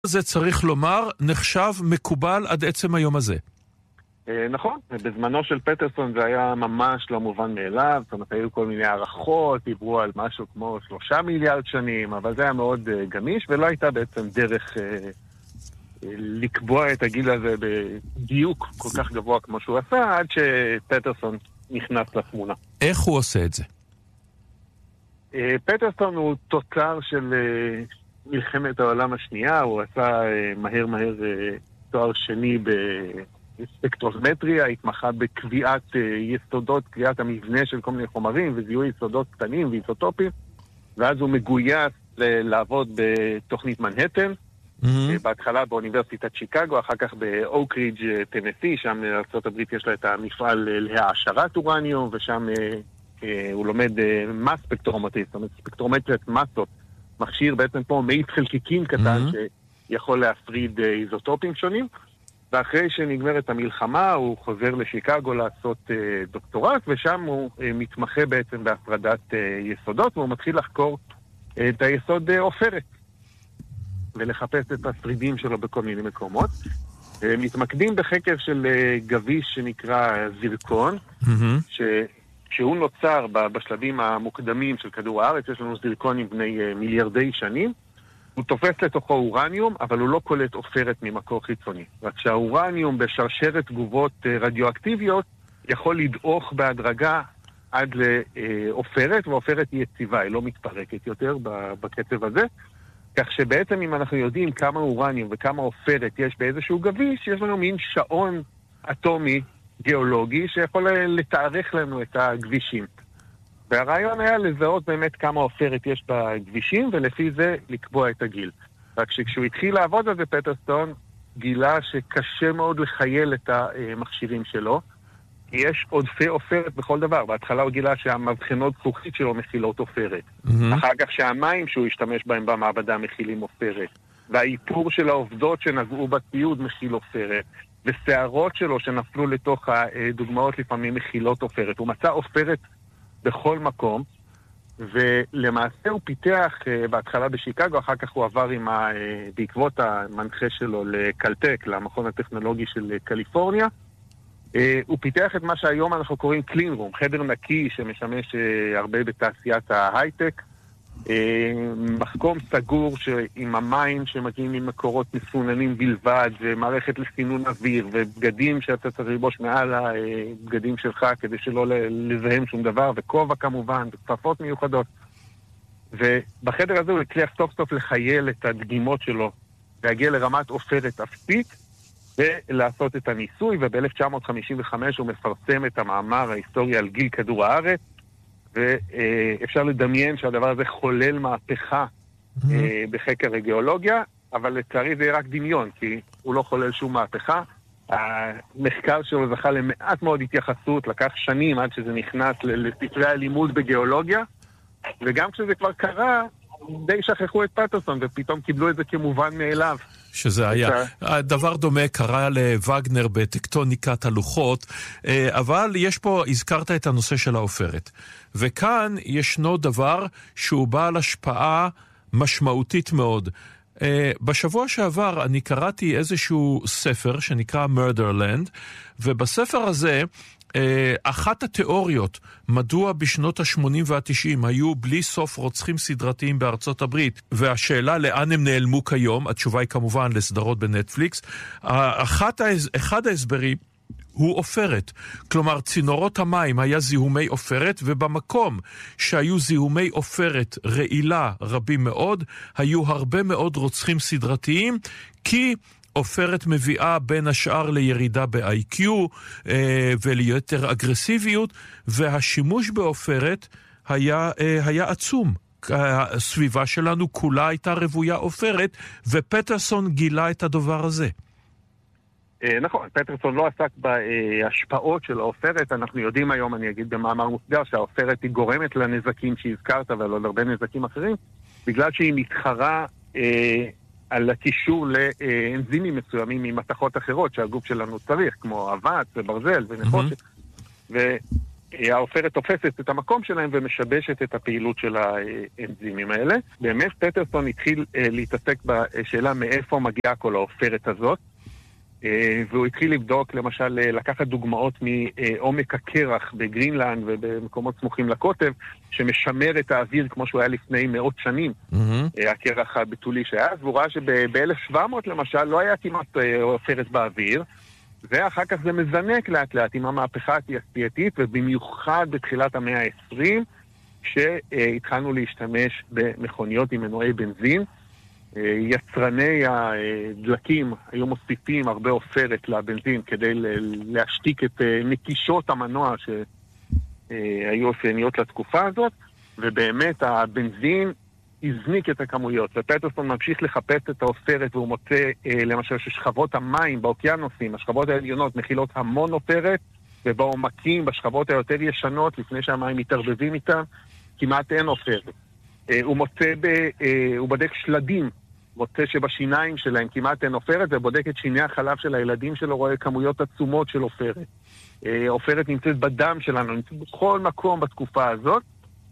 זה צריך לומר, נחשב מקובל עד עצם היום הזה. נכון, בזמנו של פטרסון זה היה ממש לא מובן מאליו, זאת אומרת, היו כל מיני הערכות, דיברו על משהו כמו 3 מיליארד שנים, אבל זה היה מאוד גמיש, ולא הייתה בעצם דרך לקבוע את הגיל הזה בדיוק כל כך גבוה כמו שהוא עשה, עד שפטרסון נכנס לתמונה. איך הוא עושה את זה? פטרסון הוא תוצר של מלחמת העולם השנייה, הוא עשה מהר תואר שני בספקטרומטריה, התמחה בקביעת יסודות, קביעת המבנה של כל מיני חומרים וזיהוי יסודות קטנים ואיזוטופים, ואז הוא מגויס לעבוד בתוכנית מנהטן, בהתחלה באוניברסיטת שיקגו, אחר כך באוקרידג' טנסי, שם ארצות הברית יש לה את המפעל להעשרת אורניום, ושם הוא לומד מס ספקטרומטרי, זאת אומרת ספקטרומטריית מסות, מכשיר בעצם פה מאית חלקיקים קטן שיכול להפריד איזוטופים שונים, ואחרי שנגמרת המלחמה הוא חוזר לשיקגו לעשות דוקטורט, ושם הוא מתמחה בעצם בהפרדת יסודות, והוא מתחיל לחקור את היסוד עופרת, ולחפש את השרידים שלו בכל מיני מקומות. מתמקדים בחקר של גביש שנקרא זירקון, שהוא נוצר בשלבים המוקדמים של כדור הארץ, יש לנו זירקונים בני מיליארדי שנים, הוא תופס לתוכו אורניום, אבל הוא לא קולט עופרת ממקור חיצוני. רק שהאורניום בשרשרת תגובות רדיואקטיביות יכול לדעוך בהדרגה עד לעופרת, ועופרת היא יציבה, היא לא מתפרקת יותר בקצב הזה, כך שבעצם אם אנחנו יודעים כמה אורניום וכמה עופרת יש באיזשהו גביש, יש לנו מין שעון אטומי גיאולוגי שיכול לתארך לנו את הגבישים. והרעיון היה לזהות באמת כמה עופרת יש בגבישים, ולפי זה לקבוע את הגיל. רק שכשהוא התחיל לעבוד על זה, פטרסון גילה שקשה מאוד לחייל את המכשירים שלו, כי יש עודפי עופרת בכל דבר. בהתחלה הוא גילה שהמבחנות זכוכית שלו מכילות עופרת. אחר כך שהמים שהוא השתמש בהם במעבדה מכילים עופרת. והאיפור של העובדות שנגעו בציוד מכיל עופרת. ושערות שלו שנפלו לתוך הדוגמאות לפעמים מכילות עופרת. הוא מצא עופרת בכל מקום, ולמעשה הוא פיתח בהתחלה בשיקגו, אחר כך הוא עבר בעקבות המנחה שלו לקלטק, למכון הטכנולוגי של קליפורניה, הוא פיתח את מה שהיום אנחנו קוראים קלין רום, חדר נקי שמשמש הרבה בתעשיית ההייטק, מחקום סגור עם המים שמגיעים ממקורות מסוננים בלבד, ומערכת לסינון אוויר, ובגדים שאתה צריך ללבוש מעל הבגדים שלך כדי שלא לזהם שום דבר, וכובע כמובן, וכפפות מיוחדות. ובחדר הזה הוא הצליח סוף סוף לחייל את הדגימות שלו, להגיע לרמת עופרת אפסית, ולעשות את הניסוי, וב-1955 הוא מפרסם את המאמר ההיסטורי על גיל כדור הארץ, ואפשר לדמיין שהדבר הזה חולל מהפכה בחקר הגיאולוגיה, אבל לצערי זה רק דמיון, כי הוא לא חולל שום מהפכה. המחקר שלו זכה למעט מאוד התייחסות, לקח שנים עד שזה נכנס לספרי הלימוד בגיאולוגיה, וגם כשזה כבר קרה, די שכחו את פטרסון, ופתאום קיבלו את זה כמובן מאליו. שזה היה. הדבר דומה קרה לווגנר בטקטוניקת הלוחות, אבל יש פה, הזכרת את הנושא של העופרת. וכאן ישנו דבר שהוא בעל השפעה משמעותית מאוד. בשבוע שעבר אני קראתי איזשהו ספר שנקרא Murderland, ובספר הזה אחת התיאוריות מדוע בשנות ה-80 וה-90 היו בלי סוף רוצחים סדרתיים בארצות הברית, והשאלה לאן הם נעלמו כיום, התשובה היא כמובן לסדרות בנטפליקס, אחד ההסברים הוא עופרת. כלומר, צינורות המים היה זיהומי עופרת, ובמקום שהיו זיהומי עופרת רעילה רבים מאוד, היו הרבה מאוד רוצחים סדרתיים, כי עופרת מביאה בין השאר לירידה ב-IQ וליותר אגרסיביות, והשימוש בעופרת היה עצום. הסביבה שלנו כולה הייתה רבויה עופרת, ופטרסון גילה את הדבר הזה. נכון, פטרסון לא עסק בהשפעות של העופרת. אנחנו יודעים היום, אני אגיד במאמר מוסגר, שהעופרת היא גורמת לנזקים שהזכרת, אבל עוד הרבה נזקים אחרים, בגלל שהיא מתחרה על הקישור לאנזימים מסוימים ממתכות אחרות שהגוף שלנו צריך, כמו אבץ וברזל ונחושת. העופרת תופסת את המקום שלהם ומשבשת את הפעילות של האנזימים האלה. באמת פטרסון התחיל להתעסק בשאלה מאיפה מגיעה כל העופרת הזאת, והוא התחיל לבדוק, למשל, לקחת דוגמאות מעומק הקרח בגרינלנד ובמקומות סמוכים לקוטב, שמשמר את האוויר כמו שהוא היה לפני מאות שנים, הקרח הבתולי שהיה, והוא ראה שב-1700 למשל לא היה כמעט עופרת באוויר, ואחר כך זה מזנק לאט לאט עם המהפכה התעשייתית, ובמיוחד בתחילת המאה ה-20, כשהתחלנו להשתמש במכוניות עם מנועי בנזין, יצרני הדלקים היו מוסיפים הרבה עופרת לבנזין כדי להשתיק את נקישות המנוע שהיו אופייניות לתקופה הזאת, ובאמת הבנזין הזניק את הכמויות, ופטרסון ממשיך לחפש את העופרת, והוא מוצא למשל ששכבות המים באוקיינוסים, השכבות העליונות מכילות המון עופרת, ובעומקים, בשכבות היותר ישנות, לפני שהמים מתערבבים איתם, כמעט אין עופרת. הוא בודק שלדים, מוצא שבשיניים שלהם כמעט אין עופרת, ובודק את שיני החלב של הילדים שלו, רואה כמויות עצומות של עופרת. עופרת נמצאת בדם שלנו, נמצאת בכל מקום בתקופה הזאת,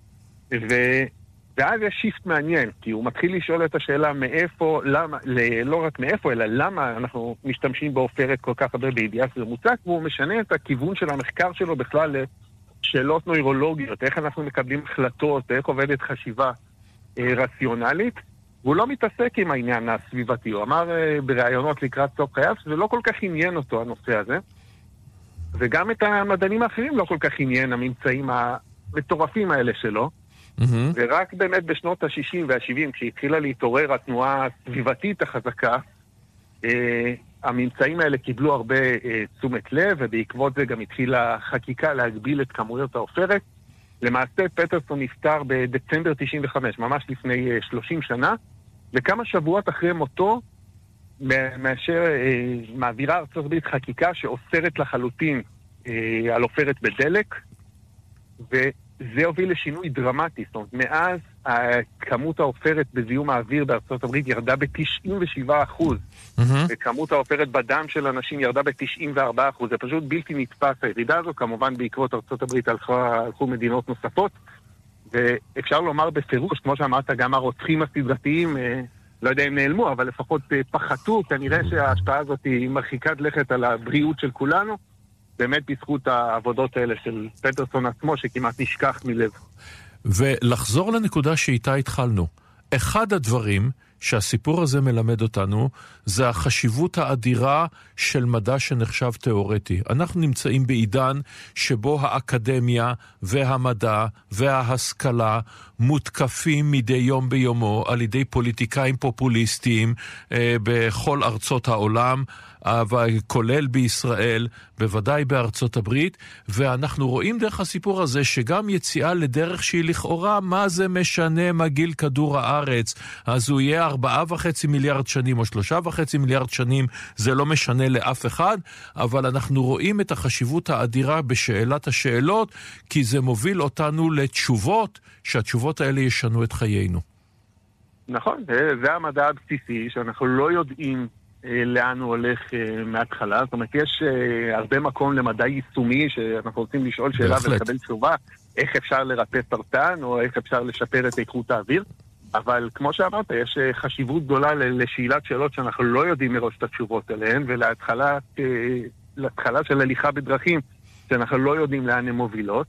ואז יש שיפט מעניין, כי הוא מתחיל לשאול את השאלה מאיפה, למה, לא רק מאיפה, אלא למה אנחנו משתמשים בעופרת כל כך הרבה בידיעה שזה מוצק, והוא משנה את הכיוון של המחקר שלו בכלל לשאלות נוירולוגיות, איך אנחנו מקבלים החלטות, איך עובדת חשיבה רציונלית, והוא לא מתעסק עם העניין הסביבתי. הוא אמר בראיונות לקראת סוף חייו שזה לא כל כך עניין אותו הנושא הזה, וגם את המדענים האחרים לא כל כך עניין הממצאים המטורפים האלה שלו, ורק באמת בשנות ה-60 וה-70, כשהתחילה להתעורר התנועה הסביבתית החזקה, הממצאים האלה קיבלו הרבה תשומת לב, ובעקבות זה גם התחילה חקיקה להגביל את כמויות העופרת. למעשה פטרסון נפטר בדצמבר 95, ממש לפני 30 שנה, וכמה שבועות אחרי מותו, מאשר מעבירה ארצות הברית חקיקה שאוסרת לחלוטין על עופרת בדלק, וזה הוביל לשינוי דרמטי. זאת אומרת, מאז כמות העופרת בזיהום האוויר בארצות הברית ירדה ב-97%, וכמות העופרת בדם של אנשים ירדה ב-94%. זה פשוט בלתי נתפס. הירידה הזו, כמובן בעקבות ארצות הברית הלכו מדינות נוספות, ואפשר לומר בפירוש, כמו שאמרת, גם הרוצחים הסדרתיים, לא יודע אם נעלמו, אבל לפחות פחתו, כנראה שההשפעה הזאת היא מרחיקת לכת על הבריאות של כולנו, באמת בזכות העבודות האלה של פטרסון עצמו, שכמעט נשכח מלב. ולחזור לנקודה שאיתה התחלנו. אחד הדברים שהסיפור הזה מלמד אותנו, זה החשיבות האדירה של מדע שנחשב תיאורטי. אנחנו נמצאים בעידן שבו האקדמיה והמדע וההשכלה מותקפים מדי יום ביומו על ידי פוליטיקאים פופוליסטיים בכל ארצות העולם, כולל בישראל, בוודאי בארצות הברית, ואנחנו רואים דרך הסיפור הזה שגם יציאה לדרך שהיא לכאורה, מה זה משנה מה גיל כדור הארץ, אז הוא יהיה 4.5 מיליארד שנים או 3.5 מיליארד שנים, זה לא משנה לאף אחד, אבל אנחנו רואים את החשיבות האדירה בשאלת השאלות, כי זה מוביל אותנו לתשובות, שהתשובות האלה ישנו את חיינו. נכון, זה המדע הבסיסי, שאנחנו לא יודעים לאן הוא הולך מההתחלה. זאת אומרת, יש הרבה מקום למדע יישומי, שאנחנו רוצים לשאול שאלה ולקבל תשובה, איך אפשר לרפא סרטן, או איך אפשר לשפר את איכות האוויר. אבל כמו שאמרת, יש חשיבות גדולה לשאלת שאלות שאנחנו לא יודעים מראש את התשובות אליהן, ולהתחלה של הליכה בדרכים שאנחנו לא יודעים לאן הן מובילות.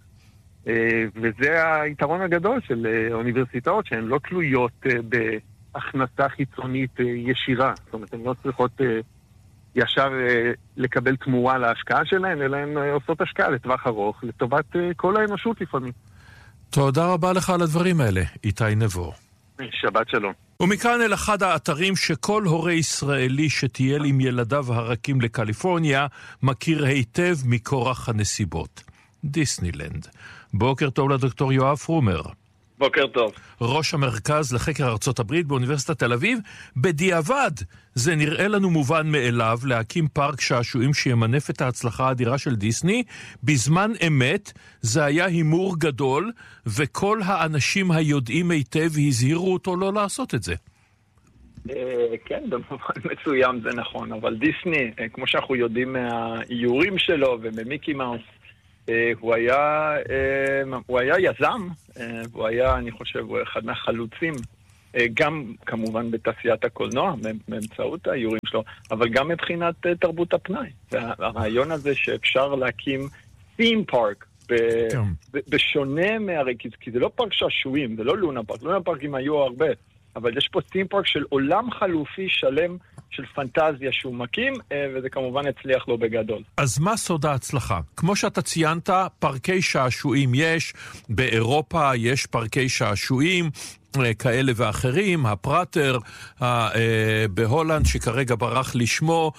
וזה היתרון הגדול של אוניברסיטאות, שהן לא תלויות בהכנסה חיצונית ישירה. זאת אומרת, הן לא צריכות ישר לקבל תמורה להשקעה שלהן, אלא הן עושות השקעה לטווח ארוך, לטובת כל האנושות לפעמים. תודה רבה לך על הדברים האלה, איתי נבו. שבת שלום. ומכאן אל אחד האתרים שכל הורה ישראלי שטייל עם ילדיו הרכים לקליפורניה מכיר היטב מכורח הנסיבות. דיסנילנד. בוקר טוב לדוקטור יואב פרומר. בוקר טוב. ראש המרכז לחקר ארצות הברית באוניברסיטת תל אביב. בדיעבד זה נראה לנו מובן מאליו להקים פארק שעשועים שימנף את ההצלחה האדירה של דיסני. בזמן אמת זה היה הימור גדול, וכל האנשים היודעים היטב הזהירו אותו לא לעשות את זה. כן, במובן מסוים זה נכון, אבל דיסני, כמו שאנחנו יודעים מהאיורים שלו וממיקי מאוס, הוא היה יזם, הוא היה, אני חושב, הוא אחד מהחלוצים, גם כמובן בתעשיית הקולנוע, באמצעות האיורים שלו, אבל גם מבחינת תרבות הפנאי. והרעיון הזה שאפשר להקים theme park, בשונה מהרי, כי זה לא פארק שעשועים, זה לא לונה פארק, לונה פארקים היו הרבה, אבל יש פה theme park של עולם חלופי שלם, של פנטזיה שהוא מקים, וזה כמובן הצליח לו בגדול. אז מה סוד ההצלחה? כמו שאתה ציינת, פארקי שעשועים יש, באירופה יש פארקי שעשועים, כאלה ואחרים, הפרטר, בהולנד שכרגע ברח לשמו,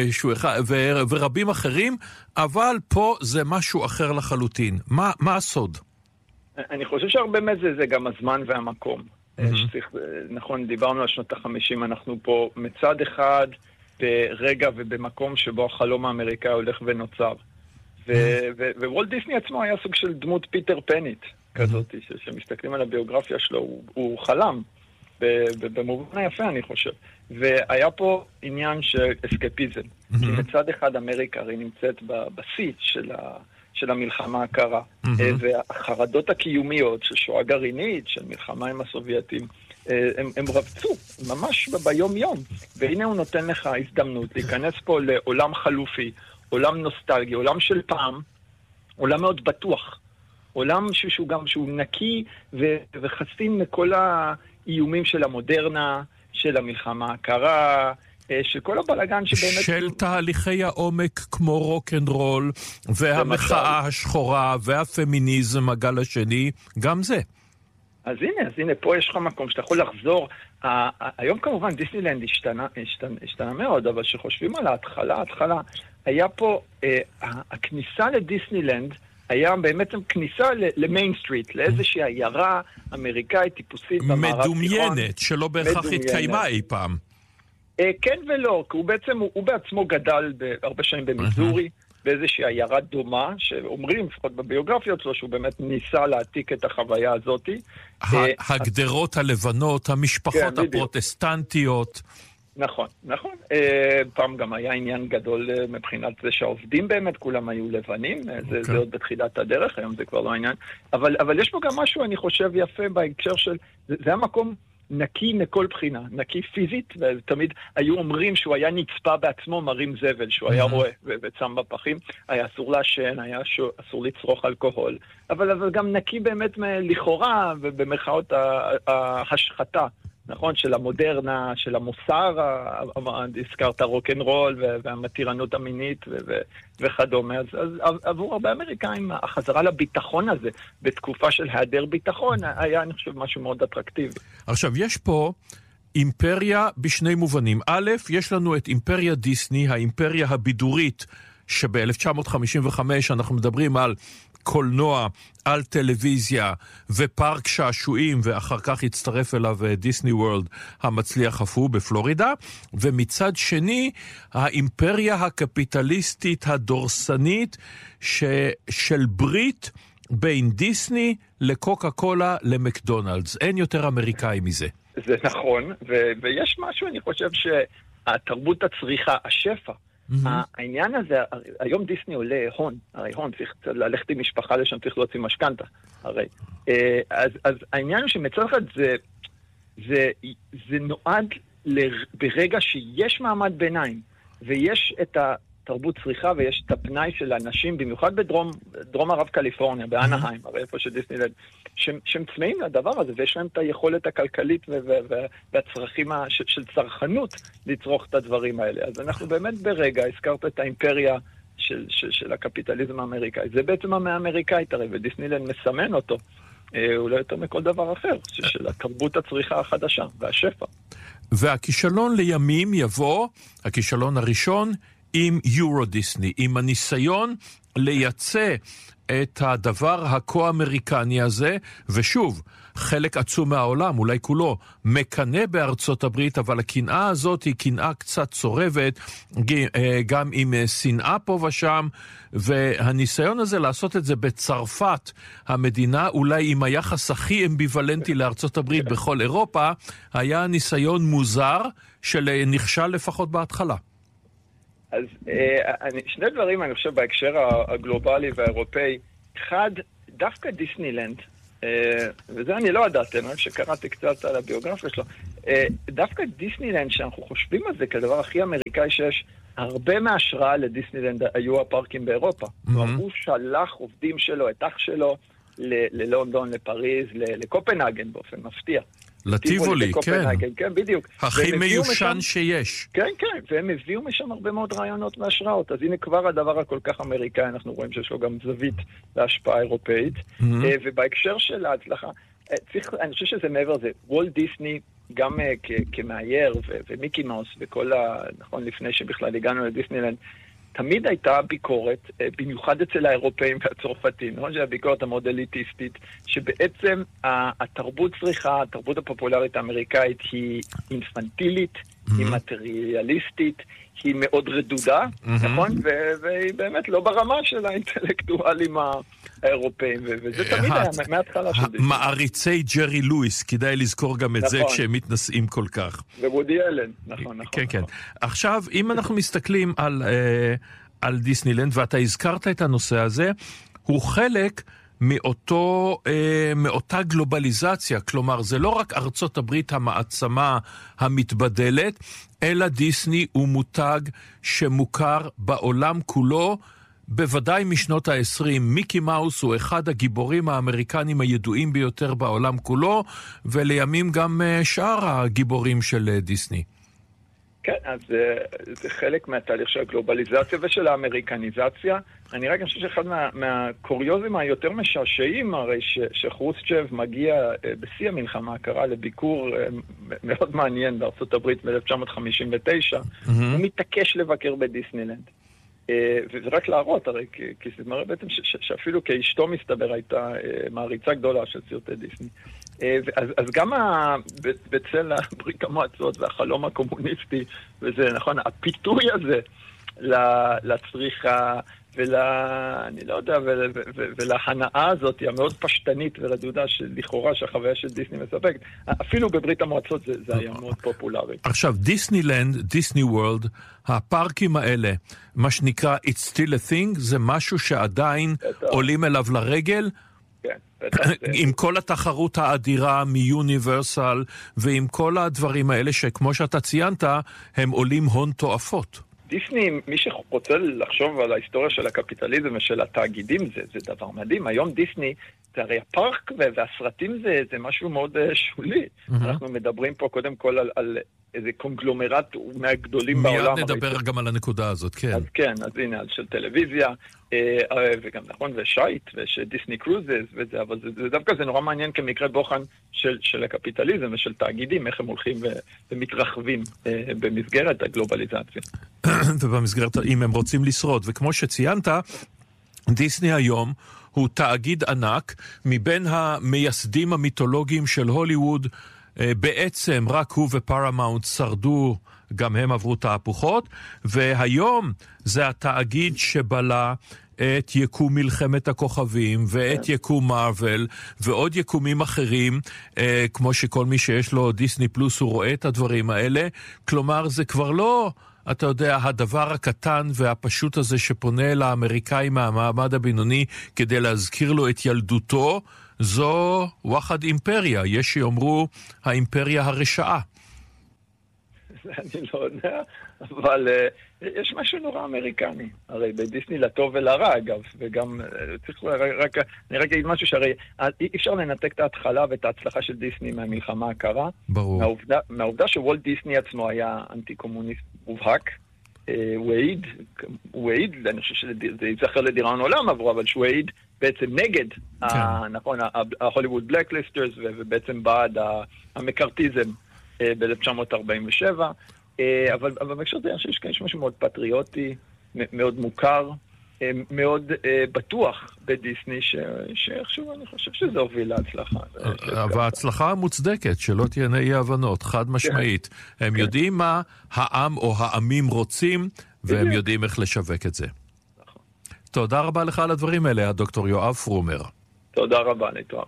ורבים אחרים, אבל פה זה משהו אחר לחלוטין. מה הסוד? אני חושב שהרבה מזה זה גם הזמן והמקום. נכון, דיברנו על שנות ה-50, אנחנו פה מצד אחד ברגע ובמקום שבו החלום האמריקאי הולך ונוצר. ווולט דיסני עצמו היה סוג של דמות פיטר פנית כזאת, שמסתכלים על הביוגרפיה שלו, הוא חלם, במובן היפה אני חושב. והיה פה עניין של אסקפיזם. כי מצד אחד אמריקה הרי נמצאת בשיא של המלחמה הקרה, והחרדות הקיומיות של שואה גרעינית, של מלחמה עם הסובייטים, הם רבצו, ממש ביום יום. והנה הוא נותן לך הזדמנות להיכנס פה לעולם חלופי, עולם נוסטלגי, עולם של פעם, עולם מאוד בטוח. עולם שהוא נקי וחסין מכל האיומים של המודרנה, של המלחמה הקרה, של כל הבלגן שבאמת... של תהליכי העומק כמו רוק-אנד-רול, והמחאה השחורה, והפמיניזם, הגל השני, גם זה. אז הנה, פה יש לך מקום שאתה יכול לחזור. היום כמובן דיסנילנד השתנה מאוד, אבל שחושבים על ההתחלה, היה פה, הכניסה לדיסנילנד, היה באמת כניסה למיין סטריט, לאיזושהי עיירה אמריקאית טיפוסית במערב תיכון. מדומיינת, שלא בהכרח התקיימה אי פעם. כן ולא, כי הוא בעצמו גדל הרבה שנים במיזורי, באיזושהי עיירה דומה, שאומרים, לפחות בביוגרפיות שלו, שהוא באמת ניסה להעתיק את החוויה הזאת. הגדרות הלבנות, המשפחות הפרוטסטנטיות. נכון. פעם גם היה עניין גדול מבחינת זה שהעובדים באמת כולם היו לבנים, זה עוד בתחילת הדרך, היום זה כבר לא עניין. אבל יש פה גם משהו, אני חושב, יפה בהקשר של, זה המקום נקי מכל בחינה, נקי פיזית, ותמיד היו אומרים שהוא היה נצפה בעצמו מרים זבל, שהוא היה רואה וצם בפחים, היה אסור לעשן, היה אסור לצרוך אלכוהול, אבל גם נקי באמת לכאורה, ובמחאות ההשחתה, נכון, של המודרנה, של המוסר, הזכרת רוק-אנד-רול והמתירנות המינית וכדומה. אז עבור הרבה אמריקאים, החזרה לביטחון הזה, בתקופה של היעדר ביטחון, היה, אני חושב, משהו מאוד אטרקטיבי. עכשיו, יש פה אימפריה בשני מובנים. א', יש לנו את אימפריה דיסני, האימפריה הבידורית, שב-1955 אנחנו מדברים על קולנוע, על טלוויזיה ופארק שעשועים, ואחר כך הצטרף אליו דיסני וורלד המצליח אף הוא בפלורידה, ומצד שני האימפריה הקפיטליסטית הדורסנית של ברית בין דיסני לקוקה קולה למקדונלדס. אין יותר אמריקאי מזה. זה נכון, ויש משהו, אני חושב שהתרבות הצריכה, השפע, העניין הזה, היום דיסני עולה הון, הרי הון, צריך ללכת עם משפחה לשם, צריך להוציא משכנתה, הרי. אז העניין הוא שמצד אחד זה נועד ברגע שיש מעמד ביניים, ויש את התרבות צריכה ויש את הפנאי של האנשים, במיוחד בדרום ערב קליפורניה, באנהיים, הרי איפה שדיסנילנד, שהם צמאים לדבר הזה, ויש להם את היכולת הכלכלית והצרכים של צרכנות לצרוך את הדברים האלה. אז אנחנו באמת ברגע, הזכרת את האימפריה של הקפיטליזם האמריקאי. זה בעצם המאה האמריקאית הרי, ודיסנילנד מסמן אותו. אולי יותר מכל דבר אחר, של התרבות הצריכה החדשה והשפע. והכישלון לימים יבוא, הכישלון הראשון, עם יורו דיסני, עם הניסיון לייצא את הדבר הכה-אמריקני הזה, ושוב, חלק עצום מהעולם, אולי כולו, מקנה בארצות הברית, אבל הקנאה הזאת היא קנאה קצת צורבת, גם עם שנאה פה ושם, והניסיון הזה לעשות את זה בצרפת, המדינה אולי עם היחס הכי אמביוולנטי לארצות הברית בכל אירופה, היה ניסיון מוזר של נכשל לפחות בהתחלה. אז שני דברים, אני חושב, בהקשר הגלובלי והאירופאי. אחד, דווקא דיסנילנד, וזה אני לא ידעתי, אני חושב שקראתי קצת על הביוגרפיה שלו, דווקא דיסנילנד, שאנחנו חושבים על זה כדבר הכי אמריקאי שיש, הרבה מההשראה לדיסנילנד היו הפארקים באירופה. הוא שלח עובדים שלו, את אח שלו, ללונדון, לפריז, לקופנהגן באופן מפתיע. לטיבולי, כן. כן, בדיוק. הכי מיושן שיש. כן, כן, והם הביאו משם הרבה מאוד רעיונות והשראות. אז הנה כבר הדבר הכל כך אמריקאי, אנחנו רואים שיש לו גם זווית להשפעה אירופאית. ובהקשר של ההצלחה, אני חושב שזה מעבר זה, וולט דיסני, גם כמאייר ומיקי מאוס וכל נכון, לפני שבכלל הגענו לדיסנילנד, תמיד הייתה ביקורת, במיוחד אצל האירופאים והצרפתים, נכון? שהביקורת המאוד אליטיסטית, שבעצם התרבות הפופולרית האמריקאית היא אינפנטילית, היא מטריאליסטית, היא מאוד רדודה, נכון? והיא באמת לא ברמה של האינטלקטואלים האירופאים, וזה תמיד היה מההתחלה של דיסני. מעריצי ג'רי לואיס, כדאי לזכור גם את זה כשהם מתנשאים כל כך. ווודי אלן, נכון. כן, כן. עכשיו, אם אנחנו מסתכלים על דיסנילנד, ואתה הזכרת את הנושא הזה, הוא חלק מאותה גלובליזציה, כלומר, זה לא רק ארצות הברית המעצמה המתבדלת, אלא דיסני הוא מותג שמוכר בעולם כולו, בוודאי משנות ה-20. מיקי מאוס הוא אחד הגיבורים האמריקנים הידועים ביותר בעולם כולו, ולימים גם שאר הגיבורים של דיסני. כן, אז זה חלק מהתהליך של הגלובליזציה ושל האמריקניזציה. אני רק חושב שאחד מהקוריוזים היותר משעשעים, הרי שחרוסצ'ב מגיע בשיא המלחמה הקרה לביקור מאוד מעניין בארצות הברית ב-1959, הוא מתעקש לבקר בדיסנילנד. וזה רק להראות, הרי, כי זה מראה בעצם שאפילו כאשתו מסתבר הייתה מעריצה גדולה של סרטי דיסני. אז גם בצל ברית המועצות והחלום הקומוניסטי, וזה נכון, הפיתוי הזה לצריכה אני לא יודע, ולהנאה הזאת, היא המאוד פשטנית ורדודה לכאורה שהחוויה של דיסני מספקת. אפילו בברית המועצות זה היה מאוד פופולרי. עכשיו, דיסנילנד, דיסני וורלד, הפארקים האלה, מה שנקרא It's Still a Thing, זה משהו שעדיין עולים אליו לרגל, עם כל התחרות האדירה מיוניברסל, ועם כל הדברים האלה שכמו שאתה ציינת, הם עולים הון תועפות. דיסני, מי שרוצה לחשוב על ההיסטוריה של הקפיטליזם ושל התאגידים, זה דבר מדהים. היום דיסני, זה הרי הפארק והסרטים זה משהו מאוד שולי. אנחנו מדברים פה קודם כל על איזה קונגלומרט מהגדולים בעולם. מיד נדבר גם על הנקודה הזאת, כן. אז כן, אז הנה, של טלוויזיה, וגם נכון, ושייט, ושדיסני קרוזס, וזה, אבל זה דווקא זה נורא מעניין כמקרה בוחן של הקפיטליזם ושל תאגידים, איך הם הולכים ומתרחבים במסגרת הגלובליזציה. ובמסגרת, אם הם רוצים לשרוד. וכמו שציינת, דיסני היום הוא תאגיד ענק, מבין המייסדים המיתולוגיים של הוליווד, בעצם רק הוא ופרמאונט שרדו, גם הם עברו תהפוכות, והיום זה התאגיד שבלה את יקום מלחמת הכוכבים, ואת יקום מארוול, ועוד יקומים אחרים, כמו שכל מי שיש לו דיסני פלוס הוא רואה את הדברים האלה. כלומר, זה כבר לא, אתה יודע, הדבר הקטן והפשוט הזה שפונה אל האמריקאים מהמעמד הבינוני כדי להזכיר לו את ילדותו, זו וואחד אימפריה, יש שיאמרו האימפריה הרשעה. אני לא יודע, אבל יש משהו נורא אמריקני, הרי בדיסני לטוב ולרע אגב, וגם צריך אני רק אגיד משהו שהרי אי אפשר לנתק את ההתחלה ואת ההצלחה של דיסני מהמלחמה הקרה. ברור. מהעובדה שוולט דיסני עצמו היה אנטי-קומוניסט מובהק, ווייד, אני חושב שזה יזכר לדיראון עולם עברו, אבל שוייד בעצם נגד, נכון, ההוליווד בלקליסטרס, ובעצם בעד המקארתיזם ב-1947, אבל בהקשר זה יש משהו מאוד פטריוטי, מאוד מוכר, מאוד בטוח בדיסני, שאיכשהו אני חושב שזה הוביל להצלחה. וההצלחה המוצדקת, שלא תהיינה אי הבנות, חד משמעית. הם יודעים מה העם או העמים רוצים, והם יודעים איך לשווק את זה. תודה רבה לך על הדברים האלה, הדוקטור יואב פרומר. תודה רבה, להתראות.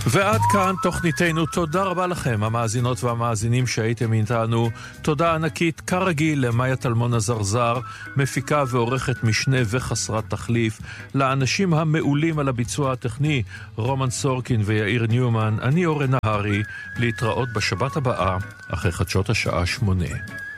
ועד כאן תוכניתנו. תודה רבה לכם, המאזינות והמאזינים שהייתם איתנו. תודה ענקית כרגיל למאיה טלמון הזרזר, מפיקה ועורכת משנה וחסרת תחליף, לאנשים המעולים על הביצוע הטכני, רומן סורקין ויאיר ניומן. אני אורן נהרי, להתראות בשבת הבאה, אחרי חדשות השעה 8.